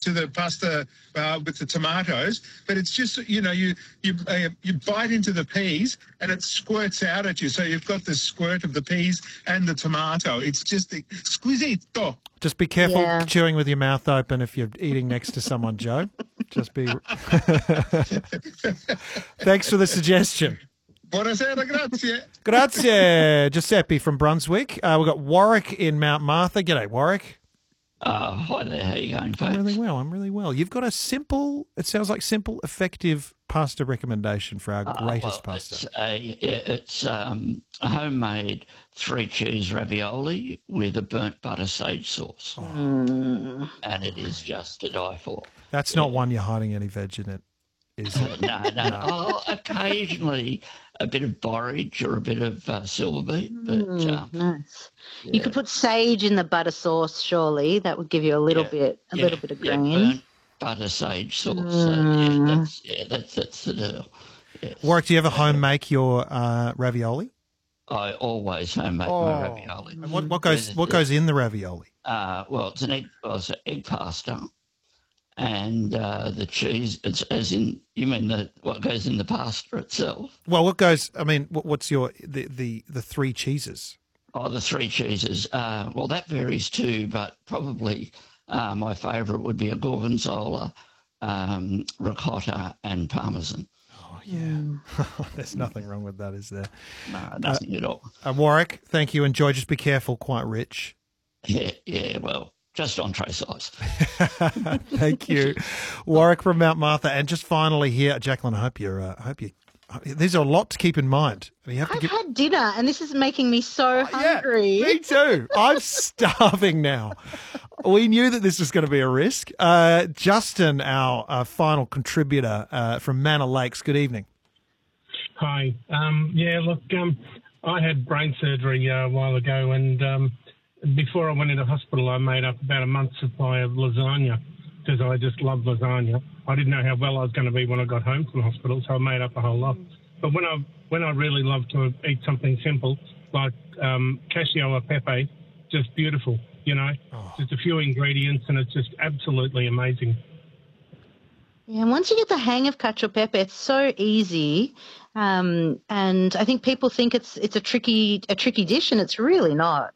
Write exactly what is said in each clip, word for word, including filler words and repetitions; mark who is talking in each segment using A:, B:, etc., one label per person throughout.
A: to the pasta uh, with the tomatoes, but it's just, you know, you you uh, you bite into the peas and it squirts out at you. So you've got the squirt of the peas and the tomato. It's just exquisito.
B: Just be careful
C: Yeah.
B: chewing with your mouth open if you're eating next to someone, Joe. Just be. Thanks for the suggestion.
A: Buonasera, grazie.
B: Grazie, Giuseppe from Brunswick. Uh, we've got Warwick in Mount Martha. G'day, Warwick.
D: Uh, hi there, how you going, folks?
B: I'm really well, I'm really well. You've got a simple, it sounds like simple, effective pasta recommendation for our greatest
D: uh, well,
B: pasta.
D: It's a, yeah, it's um, a homemade three-cheese ravioli with a burnt butter sage sauce.
B: Oh.
C: Mm.
D: And it is just to die for.
B: That's not one you're hiding any veg in it, is it?
D: no, no, no. Oh, occasionally a bit of borage or a bit of uh, silver beet. But,
C: Mm,
D: um,
C: nice.
D: yeah.
C: You could put sage in the butter sauce, surely. That would give you a little
D: Yeah,
C: bit, a
D: yeah,
C: little bit of
D: yeah,
C: green.
D: burnt butter sage sauce. So, yeah,
C: Mm.
D: that's, yeah, that's, that's the deal. Yes.
B: Warwick, do you ever home make your uh, ravioli?
D: I always home make
B: Oh.
D: my ravioli.
B: And what, what goes what goes in the ravioli?
D: Uh, well, it's an egg, well, it's an egg pasta, and uh, the cheese. It's as in you mean the what goes in the pasta itself?
B: Well, what goes? I mean, what, what's your the, the the three cheeses?
D: Oh, the three cheeses. Uh, well, that varies too, but probably uh, my favourite would be a gorgonzola, um, ricotta, and parmesan.
B: Oh yeah, there's nothing wrong with that, is there?
D: No, nothing at all.
B: Uh, Warwick, thank you. Enjoy. Just be careful. Quite rich.
D: Yeah, yeah. Well, just entree size.
B: Thank you, Warwick from Mount Martha. And just finally here, Jacqueline, I hope you're. Uh, I hope you. There's a lot to keep in mind. You have to
C: I've
B: give.
C: had dinner, and this is making me so hungry.
B: Yeah, me too. I'm starving now. We knew that this was going to be a risk. Uh, Justin, our uh, final contributor uh, from Manor Lakes. Good evening.
E: Hi. Um, yeah, look, um, I had brain surgery uh, a while ago, and um, before I went into hospital, I made up about a month's supply of lasagna because I just love lasagna. I didn't know how well I was going to be when I got home from hospital, so I made up a whole lot. But when I when I really love to eat something simple, like um, cascio or pepe, just beautiful, you know,
B: Oh.
E: just a few ingredients, and it's just absolutely amazing.
C: Yeah, and once you get the hang of cacio pepe, it's so easy. Um, and I think people think it's it's a tricky a tricky dish, and it's really not.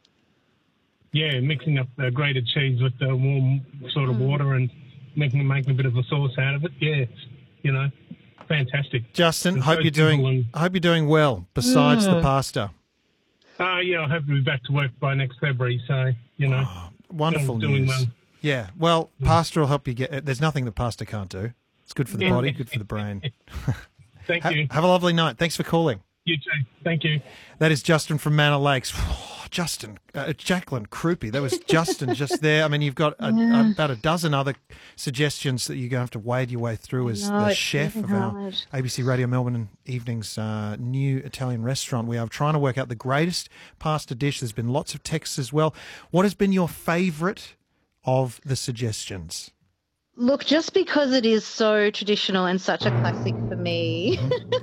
E: Yeah, mixing up the grated cheese with the warm sort of water and making making a bit of a sauce out of it. Yeah, it's, you know, fantastic.
B: Justin,
E: It's
B: hope
E: so
B: you're doing.
E: simple and-
B: I hope you're doing well. Besides the
C: Mm.
B: pasta,
E: Uh, yeah, I hope to be back to work by next February. So, you know,
B: wonderful
E: doing
B: news.
E: well.
B: Yeah, well, pasta will help you get. There's nothing that pasta can't do. It's good for the
E: Yeah.
B: body, good for the brain.
E: Thank
B: Ha-
E: you.
B: have a lovely night. Thanks for calling.
E: You too. Thank you.
B: That is Justin from Manor Lakes. Justin, uh, Jacqueline Croupy. That was Justin just there. I mean, you've got a,
C: Yeah.
B: about a dozen other suggestions that you're going to have to wade your way through as
C: No,
B: the
C: it's
B: chef
C: really
B: of our
C: hard.
B: A B C Radio Melbourne Evenings uh, new Italian restaurant. We are trying to work out the greatest pasta dish. There's been lots of texts as well. What has been your favourite of the suggestions?
C: Look, just because it is so traditional and such a classic for me,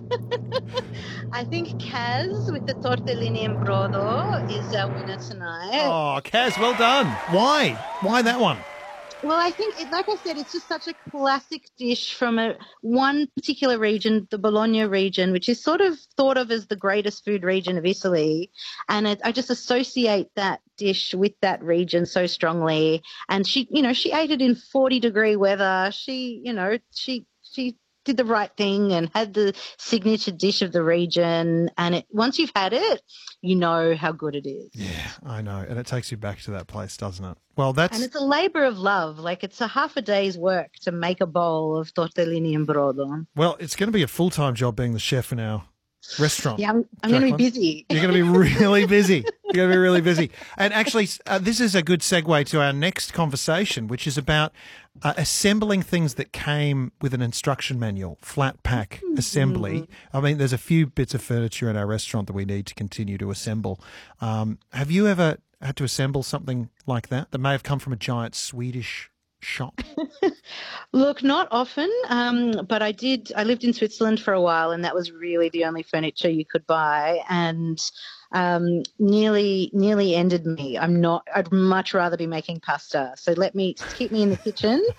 C: I think Kaz with the tortellini in brodo is our winner tonight.
B: Oh, Kaz, well done. Why? Why that one?
C: Well, I think, it, like I said, it's just such a classic dish from a one particular region, the Bologna region, which is sort of thought of as the greatest food region of Italy. And it, I just associate that dish with that region so strongly. And she, you know, she ate it in forty degree weather. She, you know, she, she did the right thing and had the signature dish of the region. And it, once you've had it, you know how good it is.
B: Yeah, I know. And it takes you back to that place, doesn't it? Well, that's...
C: And it's a labour of love. Like, it's a half a day's work to make a bowl of tortellini in brodo.
B: Well, it's going to be a full-time job being the chef in our restaurant.
C: Yeah, I'm, I'm going to be
B: Jacqueline.
C: busy.
B: You're going to be really busy. You're going to be really busy. And actually, uh, this is a good segue to our next conversation, which is about uh, assembling things that came with an instruction manual, flat pack assembly. I mean, there's a few bits of furniture in our restaurant that we need to continue to assemble. Um, have you ever had to assemble something like that that may have come from a giant Swedish shop?
C: Look, not often, um, but I did. I lived in Switzerland for a while, and that was really the only furniture you could buy, and um, nearly, nearly ended me. I'm not. I'd much rather be making pasta. So let me keep me in the kitchen,